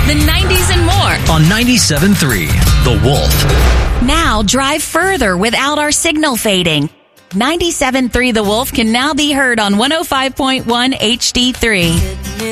the 90s, and more. On 97.3, The Wolf. Now drive further without our signal fading. 97.3 The Wolf can now be heard on 105.1 HD3.